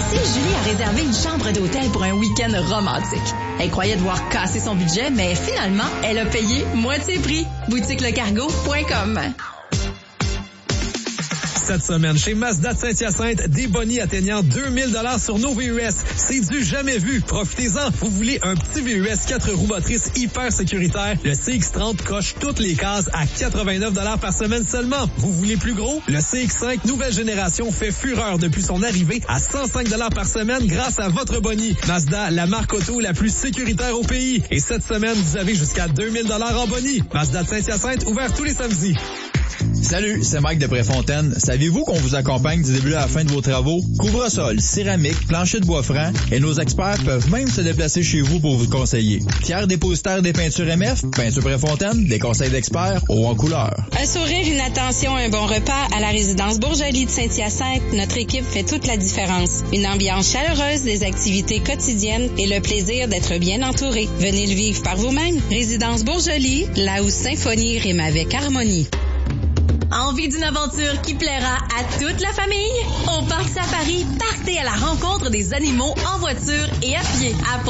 temps-ci, Julie a réservé une chambre d'hôtel pour un week-end romantique. Elle croyait devoir casser son budget, mais finalement, elle a payé moitié prix. boutiquelecargo.com. Cette semaine, chez Mazda de Saint-Hyacinthe, des bonnies atteignant 2000 $ sur nos VUS. C'est du jamais vu. Profitez-en. Vous voulez un petit VUS 4 roues motrices hyper sécuritaire? Le CX-30 coche toutes les cases à 89 $ par semaine seulement. Vous voulez plus gros? Le CX-5 nouvelle génération fait fureur depuis son arrivée à 105 $ par semaine grâce à votre bonnie. Mazda, la marque auto la plus sécuritaire au pays. Et cette semaine, vous avez jusqu'à 2000 $ en bonnie. Mazda de Saint-Hyacinthe, ouvert tous les samedis. Salut, c'est Mike de Préfontaine. Saviez-vous qu'on vous accompagne du début à la fin de vos travaux? Couvre-sol, céramique, plancher de bois franc et nos experts peuvent même se déplacer chez vous pour vous conseiller. Fier dépositaire des peintures MF, Peinture Préfontaine, des conseils d'experts, haut en couleur. Un sourire, une attention, un bon repas à la résidence Bourgeois de Saint-Hyacinthe. Notre équipe fait toute la différence. Une ambiance chaleureuse, des activités quotidiennes et le plaisir d'être bien entouré. Venez le vivre par vous-même. Résidence Bourgeois, là où symphonie rime avec harmonie. Envie d'une aventure qui plaira à toute la famille? Au Parc Safari, partez à la rencontre des animaux en voiture et à pied.